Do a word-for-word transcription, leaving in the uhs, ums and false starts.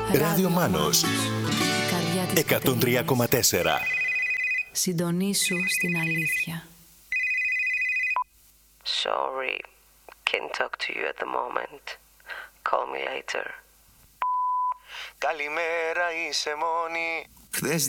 Ράδιο Μάνος εκατόν τρία κόμμα τέσσερα. Συντονίσου στην αλήθεια. Sorry, can't talk to you at the moment. Call me later. Καλημέρα, είσαι μόνη. Χθες